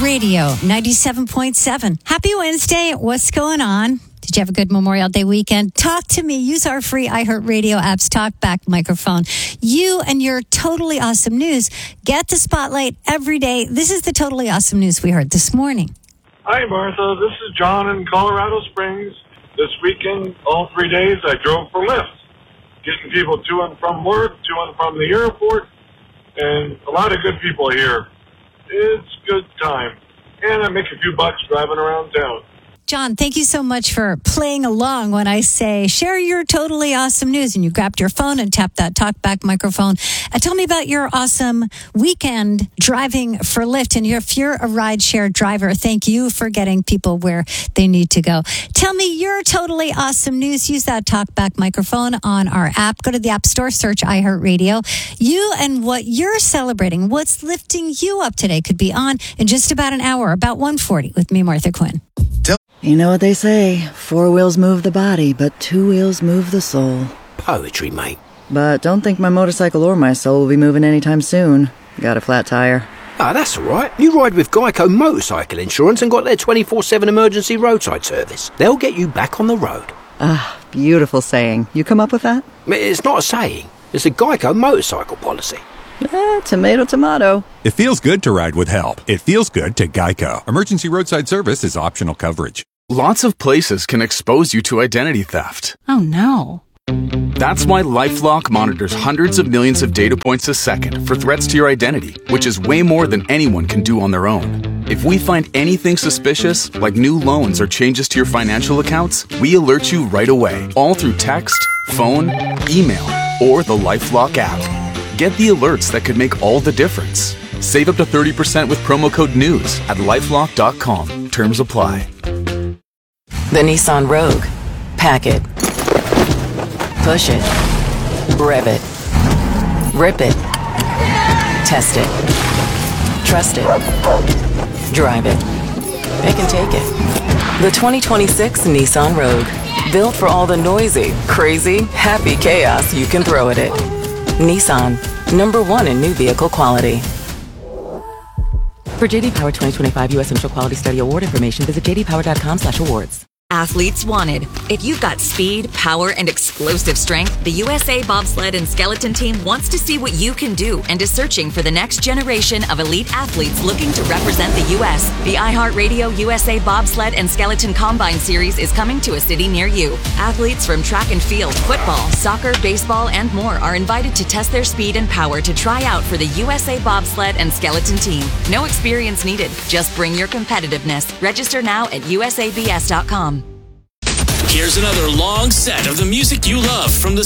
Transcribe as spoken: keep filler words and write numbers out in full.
Radio ninety-seven point seven. Happy Wednesday. What's going on? Did you have a good Memorial Day weekend? Talk to me. Use our free iHeartRadio app's TalkBack microphone. You and your totally awesome news get the spotlight every day. This is the totally awesome news we heard this morning. Hi, Martha. This is John in Colorado Springs. This weekend, all three days, I drove for Lyft, getting people to and from work, to and from the airport, and a lot of good people here. It's good time. And I make a few bucks driving around town. John, thank you so much for playing along when I say share your totally awesome news. And you grabbed your phone and tapped that talkback microphone. Uh, tell me about your awesome weekend driving for Lyft. And if you're a rideshare driver, thank you for getting people where they need to go. Tell me your totally awesome news. Use that talkback microphone on our app. Go to the App Store, search iHeartRadio. You and what you're celebrating, what's lifting you up today, could be on in just about an hour, about one forty with me, Martha Quinn. You know what they say, four wheels move the body, but two wheels move the soul. Poetry, mate. But don't think my motorcycle or my soul will be moving anytime soon. Got a flat tire. Ah, that's all right. You ride with Geico Motorcycle Insurance and got their twenty-four seven emergency roadside service. They'll get you back on the road. Ah, beautiful saying. You come up with that? It's not a saying. It's a Geico motorcycle policy. Eh, tomato, tomato. It feels good to ride with help. It feels good to Geico. Emergency roadside service is optional coverage. Lots of places can expose you to identity theft. Oh, no. That's why LifeLock monitors hundreds of millions of data points a second for threats to your identity, which is way more than anyone can do on their own. If we find anything suspicious, like new loans or changes to your financial accounts, we alert you right away, all through text, phone, email, or the LifeLock app. Get the alerts that could make all the difference. Save up to thirty percent with promo code NEWS at lifelock dot com. Terms apply. The Nissan Rogue. Pack it. Push it. Rev it. Rip it. Test it. Trust it. Drive it. It can take it. The twenty twenty-six Nissan Rogue. Built for all the noisy, crazy, happy chaos you can throw at it. Nissan. Number one in new vehicle quality. For J D Power twenty twenty-five U S Initial Quality Study Award information, visit j d power dot com slash awards. Athletes wanted. If you've got speed, power, and explosive strength, the U S A Bobsled and Skeleton Team wants to see what you can do and is searching for the next generation of elite athletes looking to represent the U S. The iHeartRadio U S A Bobsled and Skeleton Combine Series is coming to a city near you. Athletes from track and field, football, soccer, baseball, and more are invited to test their speed and power to try out for the U S A Bobsled and Skeleton Team. No experience needed. Just bring your competitiveness. Register now at u s a b s dot com. Here's another long set of the music you love from the